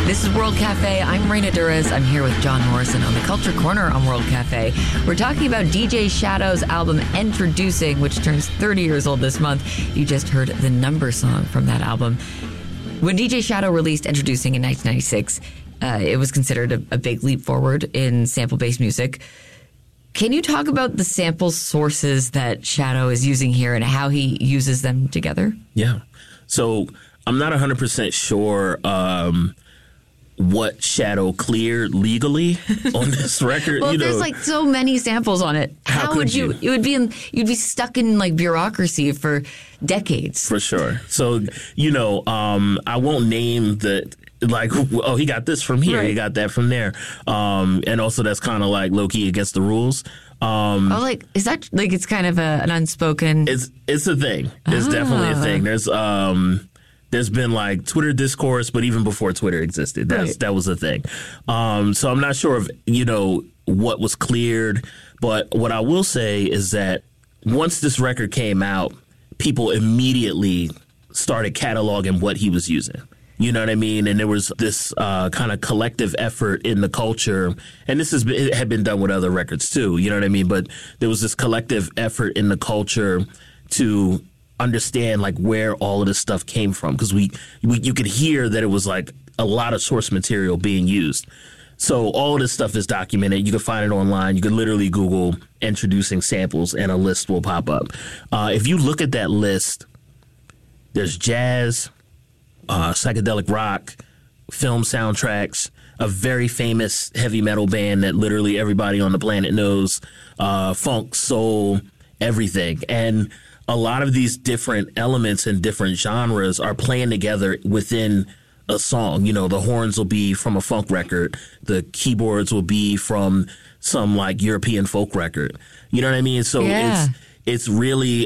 This is World Cafe. I'm Raina Duras. I'm here with John Morrison on the Culture Corner on World Cafe. We're talking about DJ Shadow's album Introducing, which turns 30 years old this month. You just heard the number song from that album. When DJ Shadow released Introducing in 1996, it was considered a big leap forward in sample-based music. Can you talk about the sample sources that Shadow is using here and how he uses them together? Yeah. So I'm not 100% sure what Shadow cleared legally on this record. Well, there's like so many samples on it. How would you? It would be you'd be stuck in like bureaucracy for decades. For sure. So I won't name the. Like, oh, he got this from here, right. He got that from there. And also that's kind of like low-key against the rules. Is that like it's kind of an unspoken... It's a thing. It's definitely a thing. There's been like Twitter discourse, but even before Twitter existed, that was a thing. So I'm not sure of, what was cleared. But what I will say is that once this record came out, people immediately started cataloging what he was using. You know what I mean? And there was this kind of collective effort in the culture. And it had been done with other records, too. You know what I mean? But there was this collective effort in the culture to understand, like, where all of this stuff came from. Because you could hear that it was, like, a lot of source material being used. So all of this stuff is documented. You can find it online. You can literally Google Introducing samples and a list will pop up. If you look at that list, there's jazz, psychedelic rock, film soundtracks, a very famous heavy metal band that literally everybody on the planet knows, funk, soul, everything. And a lot of these different elements and different genres are playing together within a song. The horns will be from a funk record. The keyboards will be from some like European folk record. You know what I mean? So it's really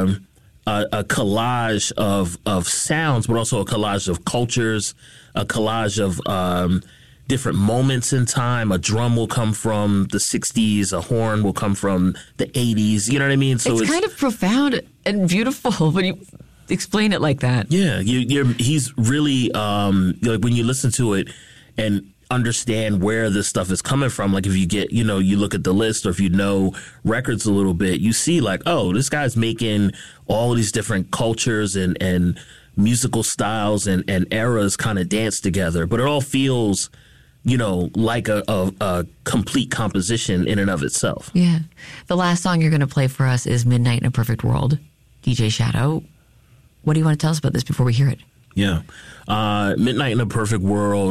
a collage of sounds, but also a collage of cultures, a collage of different moments in time. A drum will come from the 60s, a horn will come from the 80s. You know what I mean? So it's kind of profound and beautiful when you explain it like that. Yeah, he's really like when you listen to it and understand where this stuff is coming from. Like if you get, you look at the list or if you know records a little bit, you see like, oh, this guy's making all of these different cultures and musical styles and eras kind of dance together. But it all feels, like a complete composition in and of itself. Yeah. The last song you're going to play for us is Midnight in a Perfect World, DJ Shadow. What do you want to tell us about this before we hear it? Yeah. Midnight in a Perfect World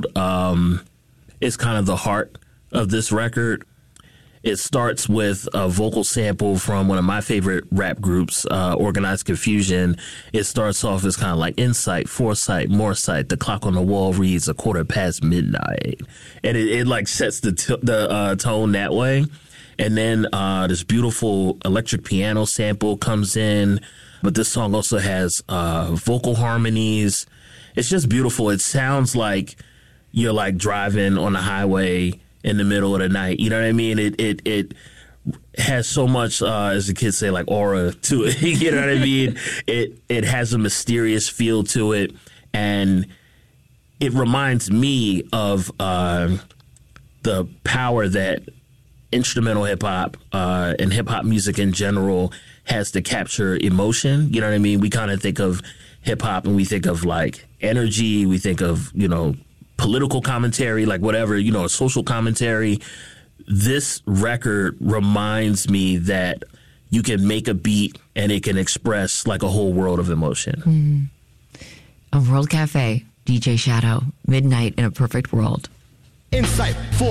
is kind of the heart of this record. It starts with a vocal sample from one of my favorite rap groups, Organized Confusion. It starts off as kind of like insight, foresight, more sight. The clock on the wall reads 1:15 midnight. And it like sets the tone that way. And then this beautiful electric piano sample comes in. But this song also has vocal harmonies. It's just beautiful. It sounds like you're like driving on the highway in the middle of the night. You know what I mean? It has so much, as the kids say, like aura to it. You know what I mean? It has a mysterious feel to it. And it reminds me of the power that instrumental hip hop and hip hop music in general has to capture emotion. You know what I mean? We kind of think of hip hop and we think of like energy. We think of, political commentary, like whatever, social commentary. This record reminds me that you can make a beat and it can express like a whole world of emotion. On World Cafe, DJ Shadow, Midnight in a Perfect World. Insight.